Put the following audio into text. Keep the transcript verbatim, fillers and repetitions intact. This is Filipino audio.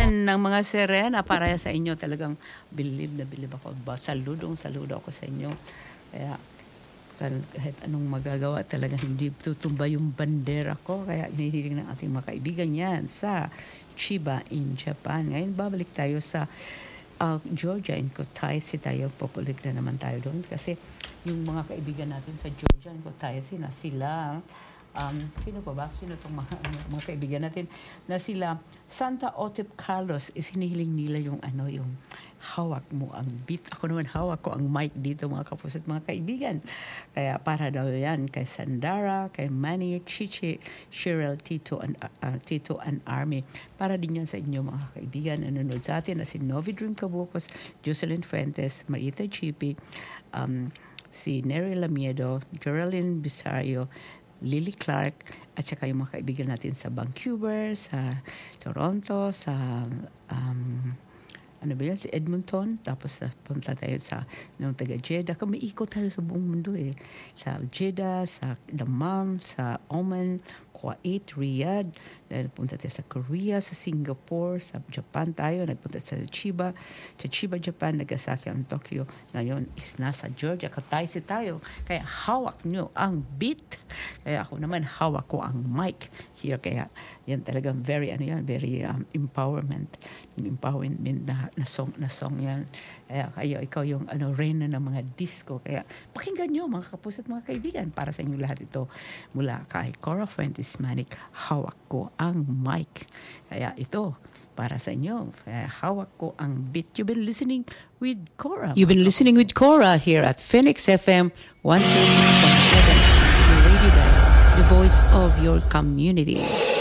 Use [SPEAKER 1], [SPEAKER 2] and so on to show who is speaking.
[SPEAKER 1] naman ng mga sirena para sa inyo. Talagang believe na believe ako. Saludong saludo ako sa inyo. Kaya kahit anong magagawa talaga hindi tutumba yung bandera ko. Kaya hinihiling ng ating mga kaibigan yan sa Chiba in Japan. Ngayon babalik tayo sa uh, Georgia in Kutaisi tayo. Populik na naman tayo doon kasi yung mga kaibigan natin sa Georgia in Kutaisi na sila um, sino pa ba? Sino itong mga, mga kaibigan natin na sila Santa Otip Carlos is hinihiling nila yung ano yung hawak mo ang beat. Ako naman hawak ko ang mic dito mga kapos at mga kaibigan. Kaya para daw yan kay Sandara, kay Manny, Chichi, Cheryl, Tito, and, uh, Tito and Army. Para din yan sa inyo mga kaibigan. Nanonood sa atin na si Novi Dream Cabocos, Jocelyn Fuentes, Marita Chipi, um, si Nery Lamiedo, Geraldine Bisario, Lily Clark, at saka yung mga kaibigan natin sa Vancouver, sa Toronto, sa um, ano ba yun? Si Edmonton. Tapos punta tayo sa ng taga Jeddah. Kami ikot tayo sa buong mundo eh. Sa Jeddah, sa Dammam, sa Oman, Kuwait, Riyadh. Dahil punta tayo sa Korea, sa Singapore, sa Japan tayo. Nagpunta sa Chiba, sa Chiba, Japan, Nagasaki ang Tokyo. Ngayon is nasa Georgia. Kutaisi tayo. Kaya hawak nyo ang beat. Kaya ako naman hawak ko ang mic here. Kaya yan talagang very, ano yan, very um, empowerment. Empowerment na, na song, na song yan. Kaya kayo, ikaw yung ano, reyna ng mga disco. Kaya pakinggan nyo mga kapus at mga kaibigan. Para sa inyo lahat ito mula kay Cora Fuentes Manic, hawak ko ang mic. Kaya ito, para sa inyo. Kaya hawak ko ang beat. You've been listening with Cora.
[SPEAKER 2] You've been listening with Cora here at Phoenix F M one oh six point seven. The radio dial, the voice of your community.